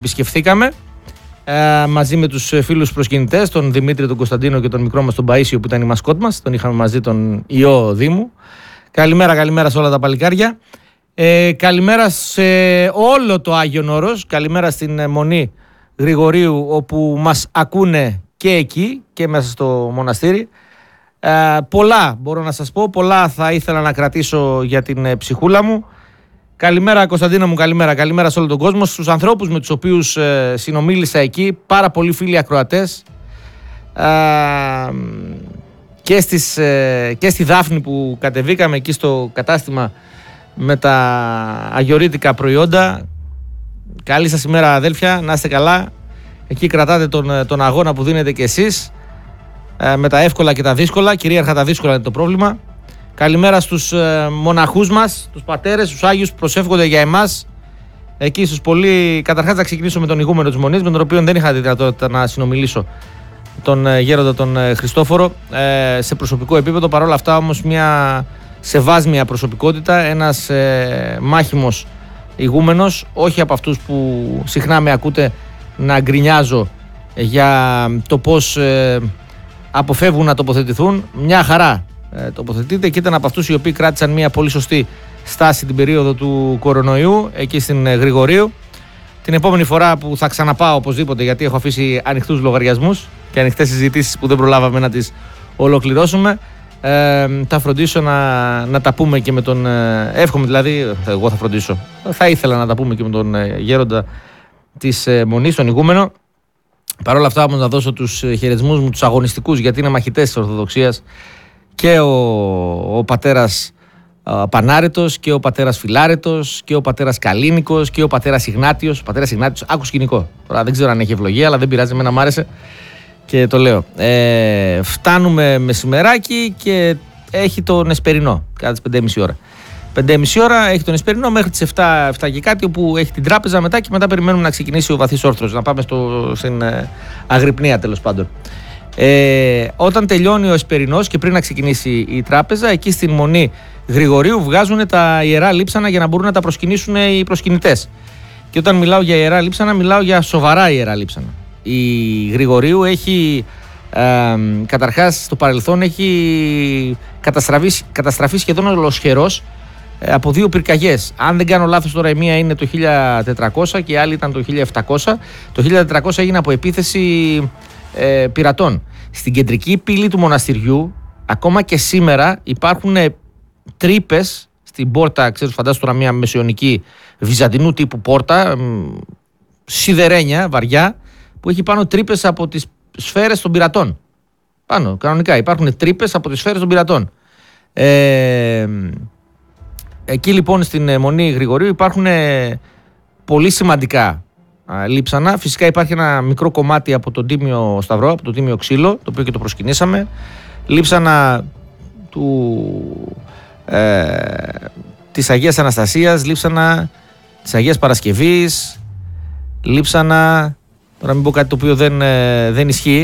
επισκεφθήκαμε μαζί με τους φίλους προσκυνητές, τον Δημήτρη, τον Κωνσταντίνο και τον μικρό μας τον Παΐσιο που ήταν η μασκότ μας. Τον είχαμε μαζί τον Ιώ Δήμου. Καλημέρα σε όλα τα παλικάρια. Καλημέρα σε όλο το Άγιον Όρος. Καλημέρα στην Μονή Γρηγορίου, όπου μας ακούνε και εκεί και μέσα στο μοναστήρι. Πολλά μπορώ να σας πω, πολλά θα ήθελα να κρατήσω για την ψυχούλα μου. Καλημέρα Κωνσταντίνα μου, καλημέρα σε όλο τον κόσμο, στους ανθρώπους με τους οποίους συνομίλησα εκεί, πάρα πολλοί φίλοι ακροατές και στη Δάφνη που κατεβήκαμε εκεί στο κατάστημα με τα αγιορείτικα προϊόντα. Καλή σας ημέρα αδέλφια, να είστε καλά, εκεί κρατάτε τον αγώνα που δίνετε και εσείς με τα εύκολα και τα δύσκολα, κυρίαρχα τα δύσκολα είναι το πρόβλημα. Καλημέρα στους μοναχούς μας, τους πατέρες, τους Άγιους που προσεύχονται για εμάς. Εκεί στους πολύ. Καταρχάς θα ξεκινήσω με τον ηγούμενο της Μονής, με τον οποίο δεν είχα τη δυνατότητα να συνομιλήσω, τον γέροντα τον Χριστόφορο, σε προσωπικό επίπεδο. Παρ' όλα αυτά όμως μια σεβάσμια προσωπικότητα, ένας μάχημος ηγούμενος, όχι από αυτούς που συχνά με ακούτε να γκρινιάζω για το πώς αποφεύγουν να τοποθετηθούν. Μια χαρά τοποθετείται και ήταν από αυτούς οι οποίοι κράτησαν μια πολύ σωστή στάση την περίοδο του κορονοϊού εκεί στην Γρηγορίου. Την επόμενη φορά που θα ξαναπάω οπωσδήποτε, γιατί έχω αφήσει ανοιχτούς λογαριασμούς και ανοιχτές συζητήσεις που δεν προλάβαμε να τις ολοκληρώσουμε, θα φροντίσω να τα πούμε και με τον εύχομαι δηλαδή, εγώ θα φροντίσω, θα ήθελα να τα πούμε και με τον γέροντα της Μονής, τον ηγούμενο. Παρ' όλα αυτά όμως να δώσω τους χαιρετισμούς μου τους αγωνιστικούς, γιατί είναι μαχητές της Ορθοδοξίας, και ο πατέρας Πανάρετος και ο πατέρας Φιλάρετος και ο πατέρας Καλίνικος και ο πατέρας Ιγνάτιος. Ο πατέρας Ιγνάτιος, άκου σκηνικό. Τώρα δεν ξέρω αν έχει ευλογία, αλλά δεν πειράζει, εμένα μ' άρεσε και το λέω. Φτάνουμε μεσημεράκι και έχει τον Εσπερινό, κατά τις 5.30 ώρα. 5.30 ώρα έχει τον Εσπερινό μέχρι τις 7 και κάτι, όπου έχει την τράπεζα μετά, και μετά περιμένουμε να ξεκινήσει ο βαθύς όρθρος, να πάμε στην Αγρυπνία τέλος πάντων. Όταν τελειώνει ο Εσπερινός και πριν να ξεκινήσει η τράπεζα, εκεί στην Μονή Γρηγορίου βγάζουν τα ιερά λείψανα για να μπορούν να τα προσκυνήσουν οι προσκυνητές. Και όταν μιλάω για ιερά λείψανα, μιλάω για σοβαρά ιερά λείψανα. Η Γρηγορίου έχει καταρχάς στο παρελθόν έχει καταστραφεί σχεδόν ολοσχερός από δύο πυρκαγιές. Αν δεν κάνω λάθος τώρα, η μία είναι το 1400 και η άλλη ήταν το 1700. Το 1400 έγινε από επίθεση πειρατών. Στην κεντρική πύλη του μοναστηριού ακόμα και σήμερα υπάρχουν τρύπες στην πόρτα, ξέρεις, φαντάσου τώρα μια μεσαιωνική βυζαντινού τύπου πόρτα, σιδερένια, βαριά, που έχει πάνω τρύπες από τις σφαίρες των πειρατών. Πάνω, κανονικά υπάρχουν τρύπες από τις σφαίρες των πειρατών. Εκεί λοιπόν στην Μονή Γρηγορίου υπάρχουν πολύ σημαντικά λείψανα. Φυσικά υπάρχει ένα μικρό κομμάτι από τον Τίμιο Σταυρό, από τον Τίμιο Ξύλο, το οποίο και το προσκυνήσαμε. Λείψανα της Αγίας Αναστασίας, λείψανα της Αγίας Παρασκευής, λείψανα, τώρα μην πω κάτι το οποίο δεν ισχύει,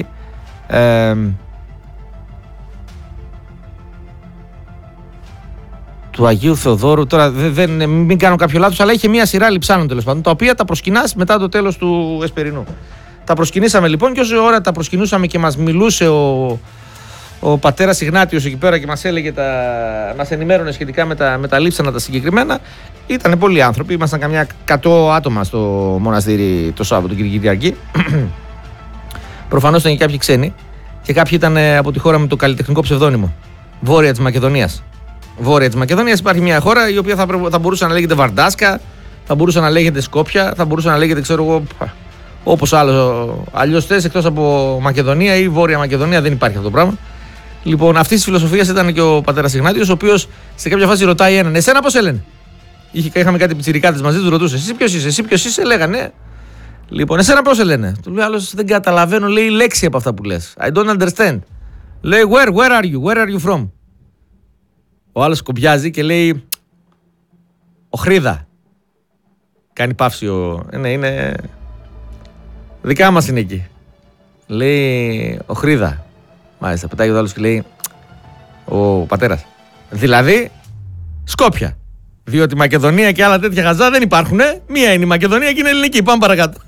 του Αγίου Θεοδόρου, τώρα μην κάνω κάποιο λάθος, αλλά είχε μια σειρά λειψάνων τέλος πάντων, τα οποία τα προσκυνάς μετά το τέλος του Εσπερινού. Τα προσκυνήσαμε λοιπόν, και όσο ώρα τα προσκυνούσαμε και μας μιλούσε ο πατέρας Ιγνάτιος εκεί πέρα και μας ενημέρωνε σχετικά με τα λείψανα τα συγκεκριμένα, ήταν πολλοί άνθρωποι, ήμασταν καμιά 100 άτομα στο μοναστήρι το Σάββατο και την Κυριακή. Προφανώς ήταν και κάποιοι ξένοι και κάποιοι ήταν από τη χώρα με το καλλιτεχνικό ψευδόνυμο, Βόρεια της Μακεδονίας. Βόρεια της Μακεδονίας υπάρχει μια χώρα η οποία θα μπορούσε να λέγεται Βαρντάσκα, θα μπορούσε να λέγεται Σκόπια, θα μπορούσε να λέγεται, ξέρω εγώ, όπως αλλιώς θες, εκτός από Μακεδονία ή Βόρεια Μακεδονία, δεν υπάρχει αυτό το πράγμα. Λοιπόν, αυτή τη φιλοσοφία ήταν και ο πατέρας Ιγνάτιος, ο οποίος σε κάποια φάση ρωτάει έναν, εσένα πώς σε λένε? Είχαμε κάτι πιτσιρικάτες μαζί, του ρωτούσε, εσύ ποιος είσαι, λέγανε. Λοιπόν, εσένα πώς σε λένε? Του λέει άλλος, δεν καταλαβαίνω, λέει λέξη από αυτά που λες. I don't understand. Λέει, where are you from? Ο άλλος κομπιάζει και λέει, Οχρίδα. Κάνει παύση είναι δικά μας είναι εκεί. Λέει, Οχρίδα. Μάλιστα, πετάει ο άλλος και λέει, ο πατέρας, δηλαδή Σκόπια. Διότι Μακεδονία και άλλα τέτοια χαζά δεν υπάρχουν. Μία είναι η Μακεδονία και είναι ελληνική. Πάμε παρακάτω.